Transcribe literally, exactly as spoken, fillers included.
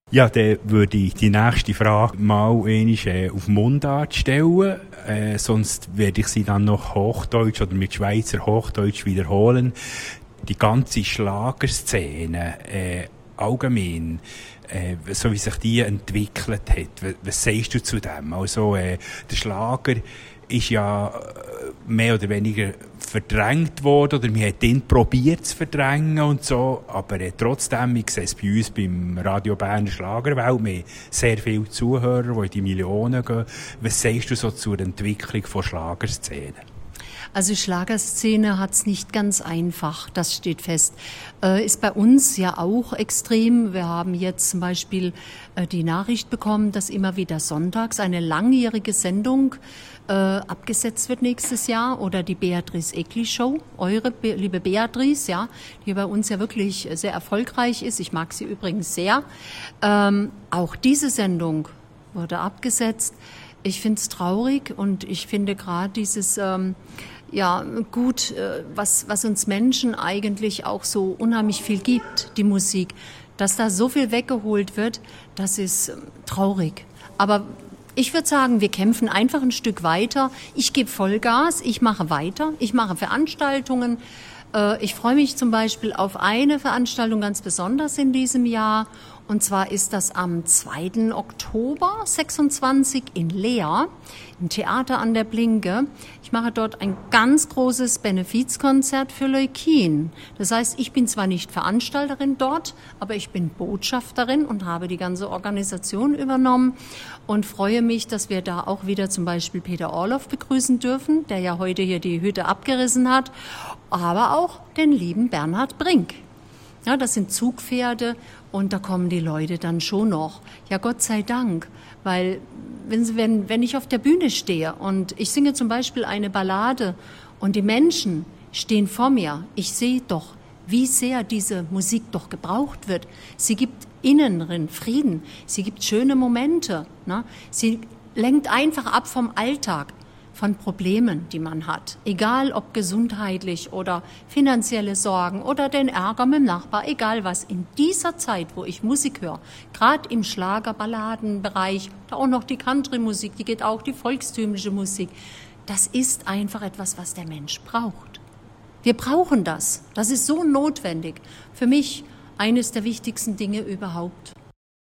Ja, dann würde ich die nächste Frage mal einmal, äh, auf Mundart stellen. Äh, sonst werde ich sie dann noch Hochdeutsch oder mit Schweizer Hochdeutsch wiederholen. Die ganze Schlagerszene, äh, allgemein, äh, so wie sich die entwickelt hat, was, was sagst du zu dem? Also, äh, der Schlager ist ja mehr oder weniger verdrängt worden, oder man hat ihn probiert zu verdrängen und so, aber äh, trotzdem, ich sehe es bei uns beim Radio Berner Schlagerwelt, wir haben sehr viele Zuhörer, die in die Millionen gehen. Was sagst du so zur Entwicklung von Schlagerszenen? Also Schlagerszene hat es nicht ganz einfach, das steht fest. Äh, ist bei uns ja auch extrem. Wir haben jetzt zum Beispiel äh, die Nachricht bekommen, dass immer wieder sonntags eine langjährige Sendung äh, abgesetzt wird nächstes Jahr, oder die Beatrice Egli Show, eure Be- liebe Beatrice, ja, die bei uns ja wirklich sehr erfolgreich ist. Ich mag sie übrigens sehr. Ähm, auch diese Sendung wurde abgesetzt. Ich finde es traurig, und ich finde gerade dieses, ähm, ja, gut, äh, was, was uns Menschen eigentlich auch so unheimlich viel gibt, die Musik, dass da so viel weggeholt wird, das ist äh, traurig. Aber ich würde sagen, wir kämpfen einfach ein Stück weiter. Ich gebe Vollgas, ich mache weiter, ich mache Veranstaltungen. Äh, ich freue mich zum Beispiel auf eine Veranstaltung ganz besonders in diesem Jahr. Und zwar ist das am zweiten Oktober sechsundzwanzig in Leer, im Theater an der Blinke. Ich mache dort ein ganz großes Benefizkonzert für Leukien. Das heißt, ich bin zwar nicht Veranstalterin dort, aber ich bin Botschafterin und habe die ganze Organisation übernommen und freue mich, dass wir da auch wieder zum Beispiel Peter Orloff begrüßen dürfen, der ja heute hier die Hütte abgerissen hat, aber auch den lieben Bernhard Brink. Ja, das sind Zugpferde, und da kommen die Leute dann schon noch. Ja, Gott sei Dank, weil wenn, sie, wenn, wenn ich auf der Bühne stehe und ich singe zum Beispiel eine Ballade und die Menschen stehen vor mir, ich sehe doch, wie sehr diese Musik doch gebraucht wird. Sie gibt inneren Frieden, sie gibt schöne Momente, ne? Sie lenkt einfach ab vom Alltag, von Problemen, die man hat. Egal ob gesundheitlich oder finanzielle Sorgen oder den Ärger mit dem Nachbar, egal was. In dieser Zeit, wo ich Musik höre, gerade im Schlager-Balladen-Bereich, da auch noch die Country-Musik, die geht auch, die volkstümliche Musik, das ist einfach etwas, was der Mensch braucht. Wir brauchen das. Das ist so notwendig. Für mich eines der wichtigsten Dinge überhaupt.